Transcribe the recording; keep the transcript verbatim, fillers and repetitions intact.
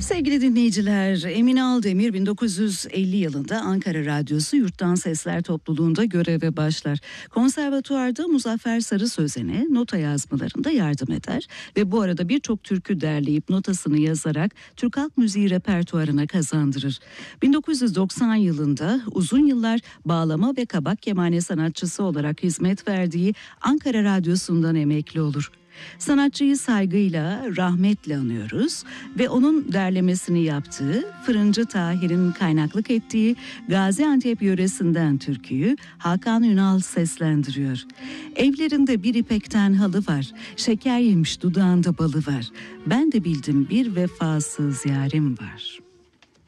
Sevgili dinleyiciler, Emine Aldemir bin dokuz yüz elli yılında Ankara Radyosu Yurttan Sesler Topluluğu'nda göreve başlar. Konservatuvarda Muzaffer Sarı Sözen'e nota yazmalarında yardım eder ve bu arada birçok türkü derleyip notasını yazarak Türk halk müziği repertuarına kazandırır. bin dokuz yüz doksan yılında uzun yıllar bağlama ve kabak kemane sanatçısı olarak hizmet verdiği Ankara Radyosu'ndan emekli olur. Sanatçıyı saygıyla, rahmetle anıyoruz ve onun derlemesini yaptığı, Fırıncı Tahir'in kaynaklık ettiği Gaziantep yöresinden türküyü Hakan Ünal seslendiriyor. Evlerinde bir ipekten halı var, şeker yemiş dudağında balı var. Ben de bildim bir vefasız yarim var.